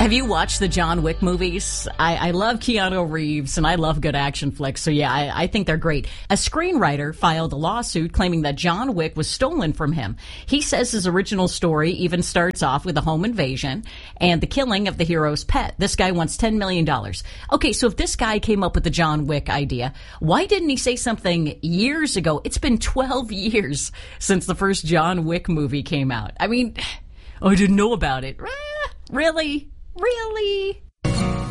Have you watched the John Wick movies? I love Keanu Reeves, and I love good action flicks, so yeah, I think they're great. A screenwriter filed a lawsuit claiming that John Wick was stolen from him. He says his original story even starts off with a home invasion and the killing of the hero's pet. This guy wants $10 million. Okay, so if this guy came up with the John Wick idea, why didn't he say something years ago? It's been 12 years since the first John Wick movie came out. I mean, I didn't know about it. Really? Really?